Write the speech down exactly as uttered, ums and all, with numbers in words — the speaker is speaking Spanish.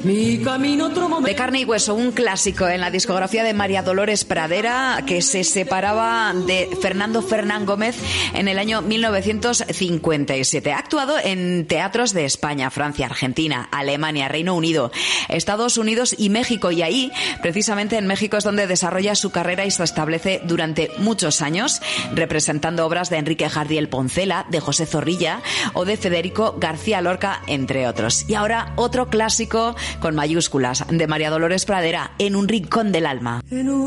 Mi camino otro momento. De carne y hueso, un clásico en la discografía de María Dolores Pradera, que se separaba de Fernando Fernán Gómez en el año mil novecientos cincuenta y siete. Ha actuado en teatros de España, Francia, Argentina, Alemania, Reino Unido, Estados Unidos y México, y ahí, precisamente en México, es donde desarrolla su carrera y se establece durante muchos años, representando obras de Enrique Jardiel Poncela, de José Zorrilla o de Federico García Lorca, entre otros. Y ahora otro clásico con mayúsculas de María Dolores Pradera, En un rincón del alma.